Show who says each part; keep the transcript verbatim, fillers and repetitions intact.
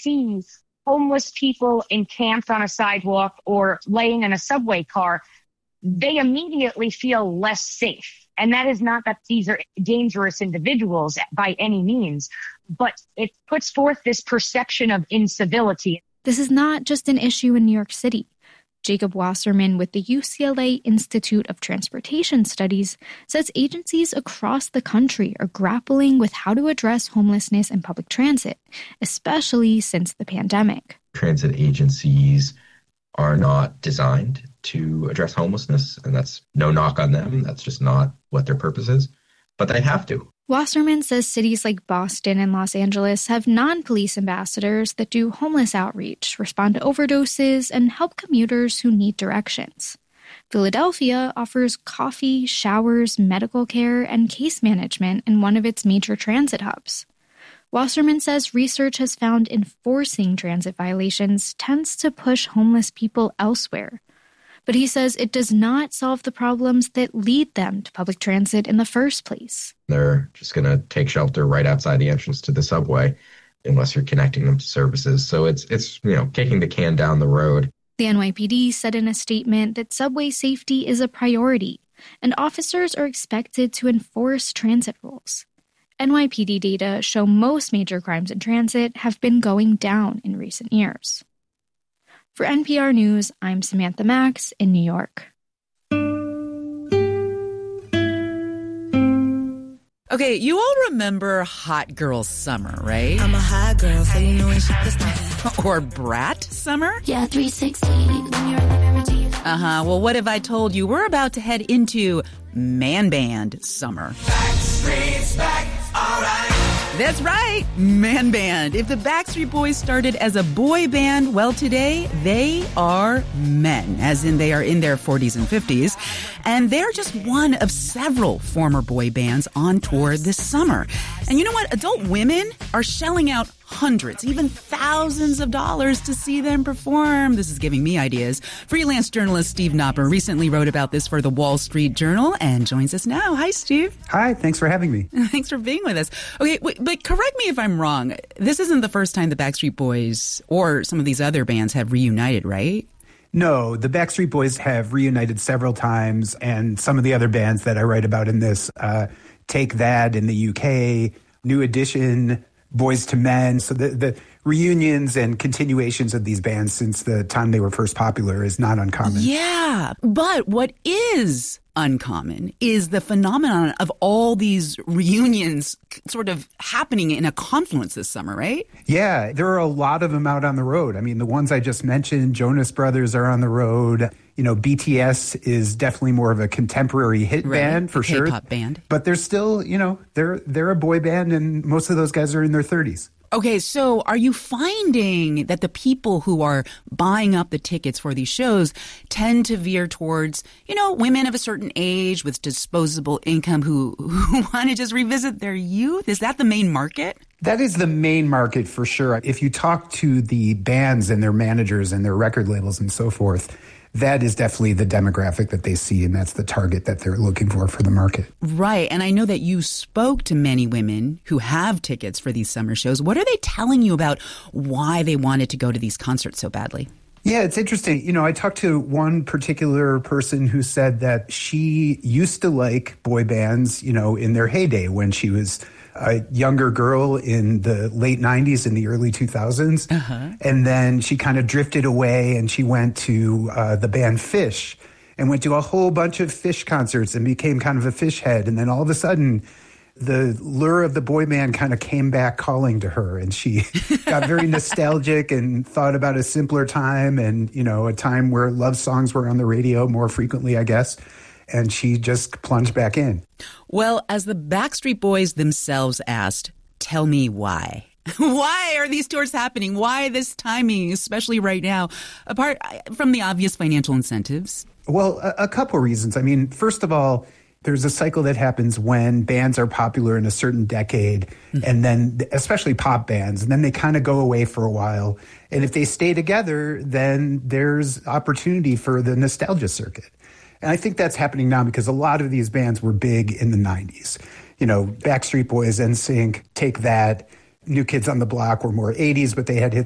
Speaker 1: see homeless people encamped on a sidewalk or laying in a subway car, they immediately feel less safe. And that is not that these are dangerous individuals by any means, but it puts forth this perception of incivility.
Speaker 2: This is not just an issue in New York City. Jacob Wasserman with the U C L A Institute of Transportation Studies says agencies across the country are grappling with how to address homelessness in public transit, especially since the pandemic.
Speaker 3: Transit agencies are not designed to address homelessness, and that's no knock on them. That's just not what their purpose is, but they have to.
Speaker 2: Wasserman says cities like Boston and Los Angeles have non-police ambassadors that do homeless outreach, respond to overdoses, and help commuters who need directions. Philadelphia offers coffee, showers, medical care, and case management in one of its major transit hubs. Wasserman says research has found enforcing transit violations tends to push homeless people elsewhere. But he says it does not solve the problems that lead them to public transit in the first place.
Speaker 3: They're just going to take shelter right outside the entrance to the subway unless you're connecting them to services. So it's, it's you know, kicking the can down the road.
Speaker 2: The N Y P D said in a statement that subway safety is a priority, and officers are expected to enforce transit rules. N Y P D data show most major crimes in transit have been going down in recent years. For N P R News, I'm Samantha Max in New York.
Speaker 4: Okay, you all remember Hot Girl Summer, right?
Speaker 5: I'm a hot girl, so you know when shit is starting.
Speaker 4: Or Brat Summer?
Speaker 5: Yeah, three sixty. When you're in the memory.
Speaker 4: Uh-huh. Well, what if I told you we're about to head into Man Band Summer?
Speaker 5: Backstreet's back, all right.
Speaker 4: That's right, Man Band. If the Backstreet Boys started as a boy band, well, today they are men, as in they are in their forties and fifties. And they're just one of several former boy bands on tour this summer. And you know what? Adult women are shelling out hundreds, even thousands of dollars to see them perform. This is giving me ideas. Freelance journalist Steve Knopper recently wrote about this for the Wall Street Journal and joins us now. Hi, Steve.
Speaker 6: Hi, thanks for having me.
Speaker 4: Thanks for being with us. Okay, wait, but correct me if I'm wrong. This isn't the first time the Backstreet Boys or some of these other bands have reunited, right?
Speaker 6: No, the Backstreet Boys have reunited several times, and some of the other bands that I write about in this, uh, Take That in the U K, New Edition, Boys to Men. So the, the reunions and continuations of these bands since the time they were first popular is not uncommon.
Speaker 4: Yeah, but what is uncommon is the phenomenon of all these reunions sort of happening in a confluence this summer, right?
Speaker 6: Yeah, there are a lot of them out on the road. I mean, the ones I just mentioned, Jonas Brothers are on the road. You know, B T S is definitely more of a contemporary hit
Speaker 4: right.
Speaker 6: band for sure.
Speaker 4: K-pop band.
Speaker 6: But they're still, you know, they're they're a boy band, and most of those guys are in their thirties.
Speaker 4: Okay, so are you finding that the people who are buying up the tickets for these shows tend to veer towards, you know, women of a certain age with disposable income who, who want to just revisit their youth? Is that the main market?
Speaker 6: That is the main market for sure. If you talk to the bands and their managers and their record labels and so forth, that is definitely the demographic that they see, and that's the target that they're looking for for the market.
Speaker 4: Right. And I know that you spoke to many women who have tickets for these summer shows. What are they telling you about why they wanted to go to these concerts so badly?
Speaker 6: Yeah, it's interesting. You know, I talked to one particular person who said that she used to like boy bands, you know, in their heyday when she was a younger girl in the late nineties and the early two thousands. Uh-huh. And then she kind of drifted away and she went to uh, the band Phish and went to a whole bunch of Phish concerts and became kind of a Phish head. And then all of a sudden, the lure of the boy band kind of came back calling to her, and she got very nostalgic and thought about a simpler time and, you know, a time where love songs were on the radio more frequently, I guess. And she just plunged back in.
Speaker 4: Well, as the Backstreet Boys themselves asked, tell me why. Why are these tours happening? Why this timing, especially right now, apart from the obvious financial incentives?
Speaker 6: Well, a, a couple reasons. I mean, first of all, there's a cycle that happens when bands are popular in a certain decade, mm-hmm. and then especially pop bands, and then they kind of go away for a while. And if they stay together, then there's opportunity for the nostalgia circuit. And I think that's happening now because a lot of these bands were big in the nineties. You know, Backstreet Boys, N Sync, Take That, New Kids on the Block were more eighties, but they had hit